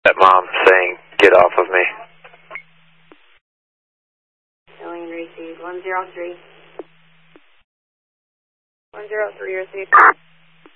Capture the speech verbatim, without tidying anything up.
That mom saying, get off of me. Alien received one zero three. one zero three received.